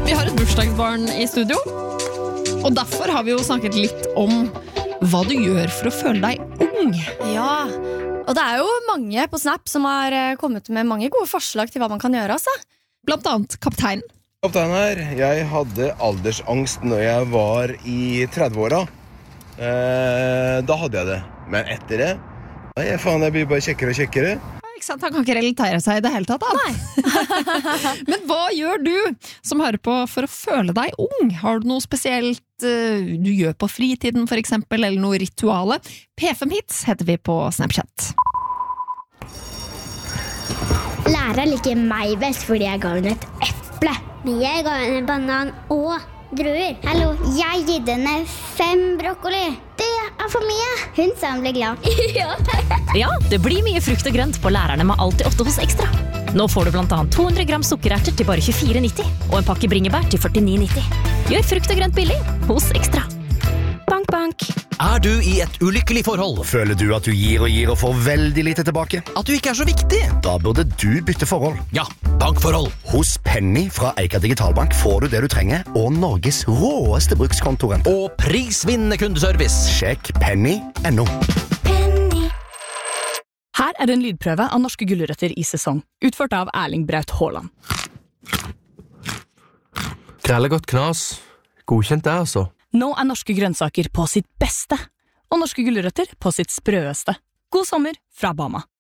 Vi har et bursdagsbarn i studio, og derfor har vi jo snakket litt om hva du gjør for å føle deg ung. Ja, og det jo mange på Snap som har kommet med mange gode forslag til hva man kan gjøre, altså. Blant annet kaptein. Kaptein her, jeg hadde aldersangst når jeg var i 30-åra. Da hadde jeg det. Men etter det, jeg blir bare kjekkere og kjekkere. Ikke sant? Han kan ikke relatere seg i det hele tatt. Men hva gjør du som hører på for å føle deg ung? Har du noe spesielt du gjør på fritiden for eksempel, eller noe rituale? P5 Hits heter vi på Snapchat. Læreren liker meg best fordi jeg ga henne et eple. Men jeg ga henne banan og druer. Hallo, jeg gitt henne 5 brokkoli. Det for mye. Hun sa hun ble glad. Ja, det blir mye frukt og grønt på lærerne med Alltid 8 hos Ekstra. Nå får du blant annet 200 gram sukkererter til bare 24,90 og en pakke bringebær til 49,90. Gjør frukt og grønt billig hos Ekstra. Bank, bank. Du i et ulykkelig forhold? Føler du at du gir og får veldig lite tilbake? At du ikke så viktig? Da burde du bytte forhold. Ja, bankforhold. Hos Penny fra Eika Digitalbank får du det du trenger, og Norges råeste brukskontorent. Og prisvinnende kundeservice. Sjekk penny.no. Her det en lydprøve av norske gulrøtter i sesong, utført av Erling Braut Haaland. Krellegodt knas. Godkjent det, altså. Nå norske grønnsaker på sitt beste, og norske gulrøtter på sitt sprøeste. God sommer fra Bama.